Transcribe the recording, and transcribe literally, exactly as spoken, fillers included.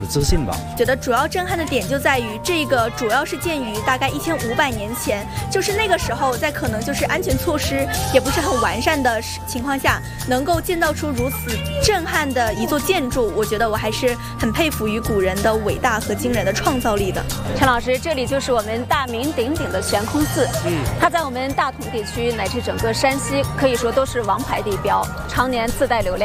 自信吧。 觉得主要震撼的点就在于这个主要是建于大概一千五百年前，就是那个时候在可能就是安全措施也不是很完善的情况下，能够建造出如此震撼的一座建筑，我觉得我还是很佩服于古人的伟大和惊人的创造力的。 陈老师，这里就是我们大名鼎鼎的悬空寺，嗯，它在我们大同地区乃至整个山西可以说都是王牌地标，常年自带流量。